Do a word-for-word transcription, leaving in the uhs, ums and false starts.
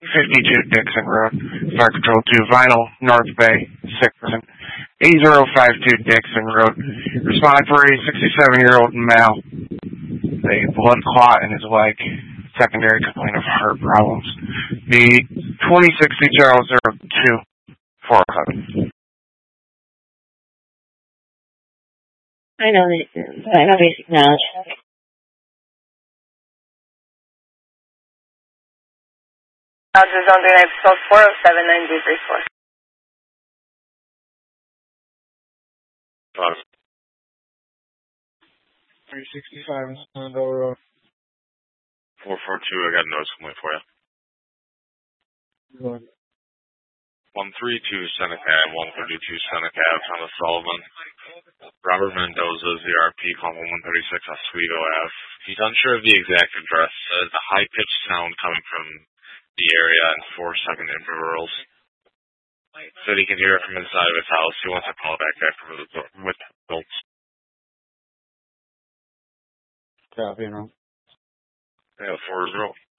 fifty-two Dixon Road, Fire Control two, Vinyl, North Bay, six person, eight zero five two Dixon Road. Respond for a sixty-seven-year-old male. A blood clot in his leg. Secondary complaint of heart problems. The twenty sixty Charles zero two four seven. I know that. I know basic knowledge. Dodger Zone three nine twelve four oh seven nine two three four. three sixty-five Shenandoah Road. four four two, I got a notice complaint for you. Good. one three two Seneca, one thirty-two Seneca, Thomas Sullivan. Robert Mendoza, Z R P, calling one thirty-six Oswego Ave. He's unsure of the exact address. There's a high-pitched sound coming from the area in four second intervals. Said he can hear it from inside of his house. He wants to call back after with results. Copy, no. Yeah, four zero.